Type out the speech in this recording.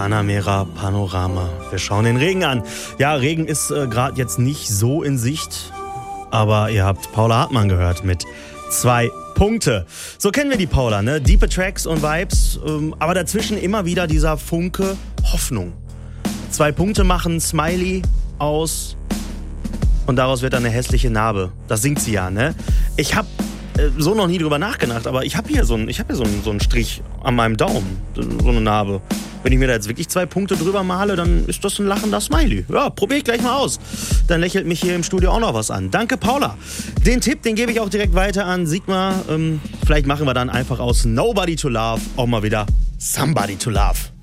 Panamera Panorama. Wir schauen den Regen an. Ja, Regen ist gerade jetzt nicht so in Sicht, aber ihr habt Paula Hartmann gehört mit 2 Punkte. So kennen wir die Paula, ne? Diepe Tracks und Vibes, aber dazwischen immer wieder dieser Funke Hoffnung. 2 Punkte machen Smiley aus und daraus wird dann eine hässliche Narbe. Das singt sie ja, ne? Ich habe so noch nie drüber nachgedacht, aber ich habe hier so einen Strich an meinem Daumen, so eine Narbe. Wenn ich mir da jetzt wirklich 2 Punkte drüber male, dann ist das ein lachender Smiley. Ja, probiere ich gleich mal aus. Dann lächelt mich hier im Studio auch noch was an. Danke, Paula. Den Tipp, den gebe ich auch direkt weiter an Sigma. Vielleicht machen wir dann einfach aus Nobody to Love auch mal wieder Somebody to Love.